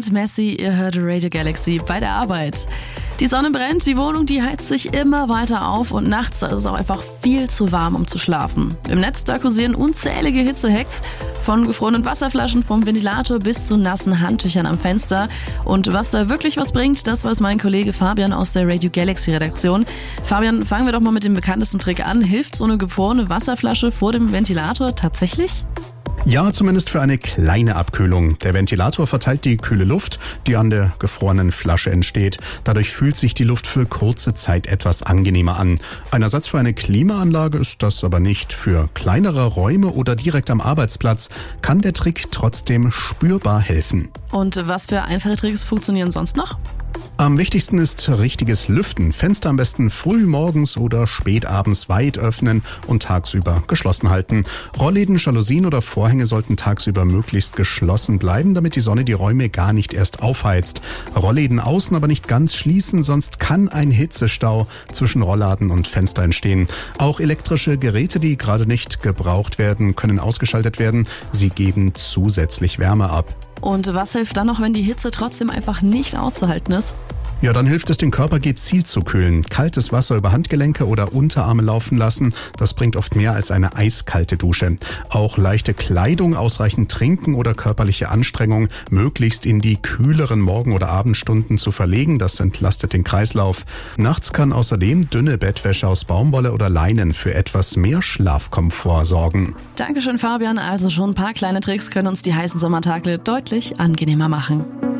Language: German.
mit Messi, ihr hört Radio Galaxy bei der Arbeit. Die Sonne brennt, die Wohnung, die heizt sich immer weiter auf und nachts da ist es auch einfach viel zu warm, um zu schlafen. Im Netz da kursieren unzählige Hitzehacks, von gefrorenen Wasserflaschen vom Ventilator bis zu nassen Handtüchern am Fenster. Und was da wirklich was bringt, das weiß mein Kollege Fabian aus der Radio Galaxy Redaktion. Fabian, fangen wir doch mal mit dem bekanntesten Trick an. Hilft so eine gefrorene Wasserflasche vor dem Ventilator tatsächlich? Ja, zumindest für eine kleine Abkühlung. Der Ventilator verteilt die kühle Luft, die an der gefrorenen Flasche entsteht. Dadurch fühlt sich die Luft für kurze Zeit etwas angenehmer an. Ein Ersatz für eine Klimaanlage ist das aber nicht. Für kleinere Räume oder direkt am Arbeitsplatz kann der Trick trotzdem spürbar helfen. Und was für einfache Tricks funktionieren sonst noch? Am wichtigsten ist richtiges Lüften. Fenster am besten früh morgens oder spät abends weit öffnen und tagsüber geschlossen halten. Rollläden, Jalousien oder Vorhänge sollten tagsüber möglichst geschlossen bleiben, damit die Sonne die Räume gar nicht erst aufheizt. Rollläden außen aber nicht ganz schließen, sonst kann ein Hitzestau zwischen Rollladen und Fenster entstehen. Auch elektrische Geräte, die gerade nicht gebraucht werden, können ausgeschaltet werden. Sie geben zusätzlich Wärme ab. Und was hilft dann noch, wenn die Hitze trotzdem einfach nicht auszuhalten ist? Ja, dann hilft es, den Körper gezielt zu kühlen. Kaltes Wasser über Handgelenke oder Unterarme laufen lassen, das bringt oft mehr als eine eiskalte Dusche. Auch leichte Kleidung, ausreichend trinken oder körperliche Anstrengung möglichst in die kühleren Morgen- oder Abendstunden zu verlegen, das entlastet den Kreislauf. Nachts kann außerdem dünne Bettwäsche aus Baumwolle oder Leinen für etwas mehr Schlafkomfort sorgen. Dankeschön, Fabian. Also schon ein paar kleine Tricks können uns die heißen Sommertage deutlich angenehmer machen.